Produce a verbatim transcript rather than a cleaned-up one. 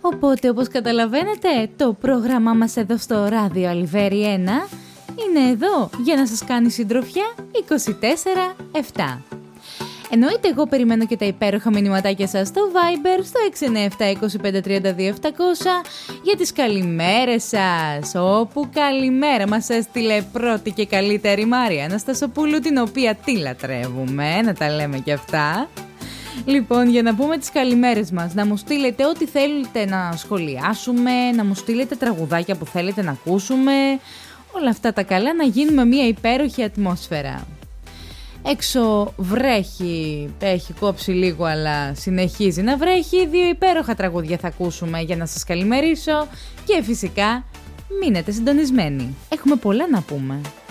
Οπότε, όπως καταλαβαίνετε, το πρόγραμμά μας εδώ στο ράδιο Αλιβέρι ένα είναι εδώ για να σας κάνει συντροφιά είκοσι τέσσερα επτά. Εννοείται, εγώ περιμένω και τα υπέροχα μηνυματάκια σας στο Viber, στο έξι εννιά επτά είκοσι πέντε τριάντα δύο επτακόσια για τις καλημέρες σας. Όπου καλημέρα μας έστειλε πρώτη και καλύτερη Μάρια Αναστασοπούλου, την οποία τι λατρεύουμε, να τα λέμε και αυτά. Λοιπόν, για να πούμε τις καλημέρες μας, να μου στείλετε ό,τι θέλετε να σχολιάσουμε, να μου στείλετε τραγουδάκια που θέλετε να ακούσουμε, όλα αυτά τα καλά, να γίνουμε μια υπέροχη ατμόσφαιρα. Έξω βρέχει, έχει κόψει λίγο αλλά συνεχίζει να βρέχει. Δύο υπέροχα τραγούδια θα ακούσουμε για να σας καλημερίσω και φυσικά μείνετε συντονισμένοι. Έχουμε πολλά να πούμε.